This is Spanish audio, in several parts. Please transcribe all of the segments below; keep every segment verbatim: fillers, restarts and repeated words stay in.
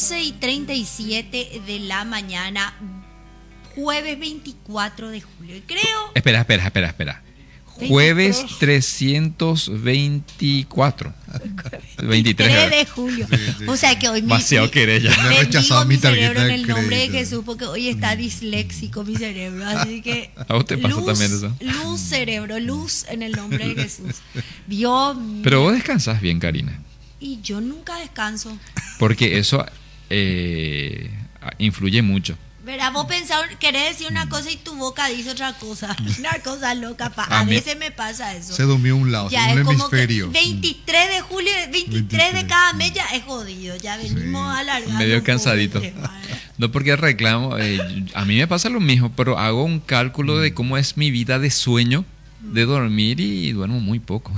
once y treinta y siete de la mañana, jueves veinticuatro de julio. Y creo... Espera, espera, espera, espera. Jueves trescientos veinticuatro. veintitrés de julio. Sí, sí. O sea que hoy demasiado mi, querella. Me he rechazado mi cerebro en el crédito. nombre de Jesús porque hoy está disléxico mi cerebro. Así que ¿A vos te pasa luz, también eso? Luz cerebro, luz en el nombre de Jesús. Vio. Pero vos descansás bien, Karina. Y yo nunca descanso. Porque eso eh, influye mucho. Verá, vos pensás, querés decir una cosa y tu boca dice otra cosa. Una cosa loca. Pa. A, A mí- veces me pasa eso. Se durmió un lado, Ya un es como que hemisferio. veintitrés de julio, veintitrés de cada mes ya es jodido. Ya venimos Sí. alargando. Medio un poco cansadito. el tema. No porque reclamo, eh, a mí me pasa lo mismo, pero hago un cálculo de cómo es mi vida de sueño, de dormir y duermo muy poco.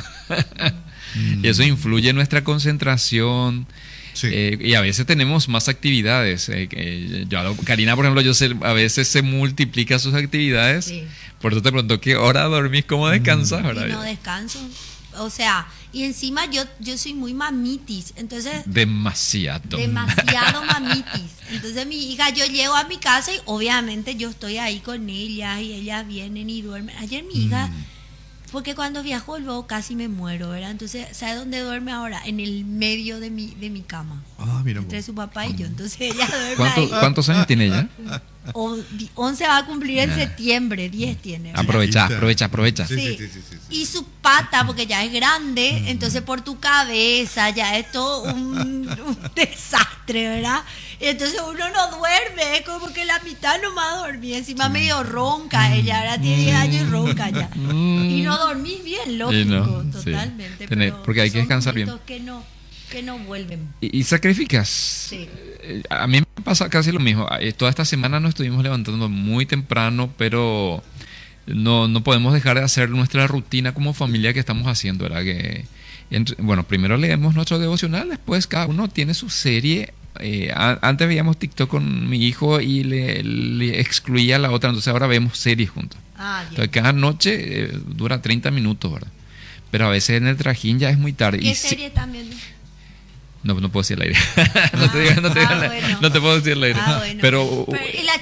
Y eso influye en nuestra concentración. Sí. Eh, y a veces tenemos más actividades. Eh, que yo, Karina, por ejemplo, yo sé, a veces se multiplica sus actividades. Sí. Por eso te pregunto, ¿qué hora dormís? ¿Cómo descansas? Y ¿Verdad? no descanso. O sea, y encima yo, yo soy muy mamitis. Entonces, Demasiado. demasiado mamitis. Entonces mi hija, yo llego a mi casa y obviamente yo estoy ahí con ellas y ellas vienen y duermen. Ayer mi hija, porque cuando viajo luego casi me muero, ¿verdad? Entonces, ¿sabe dónde duerme ahora? En el medio de mi, de mi cama. Ah, mira. Entre su papá y yo. Entonces ella duerme ¿Cuánto- ahí. ¿Cuántos años tiene ella? O, di- once va a cumplir en septiembre, diez tiene. ¿verdad? Aprovecha, aprovecha, aprovecha. Sí, Sí. sí, sí, sí, sí. Y su pata, porque ya es grande, entonces por tu cabeza ya es todo un, un desastre, ¿verdad? Y entonces uno no duerme, es como que la mitad nomás dormí, encima medio ronca ella, ahora tiene diez años y ronca ya. Y no dormís bien, lógico, Y no, sí. totalmente. Tener- pero porque hay que son descansar bien. momentos que no, que no vuelven. ¿Y, y sacrificas? Sí. Eh, A mí me pasa casi lo mismo. Eh, Toda esta semana nos estuvimos levantando muy temprano, pero no, no podemos dejar de hacer nuestra rutina como familia que estamos haciendo, ¿verdad? Que, entre- bueno, primero leemos nuestro devocional, después cada uno tiene su serie. Eh, a- antes veíamos TikTok con mi hijo y le, le excluía a la otra, entonces ahora vemos series juntos. Ah, bien. Entonces cada noche eh, dura treinta minutos, ¿verdad? Pero a veces en el trajín ya es muy tarde. ¿Qué y si- serie también? no, no puedo decir el aire. no, te digo, no, te digo Ah, el- bueno. no te puedo decir el aire. Ah, bueno. Pero Pero, ¿y la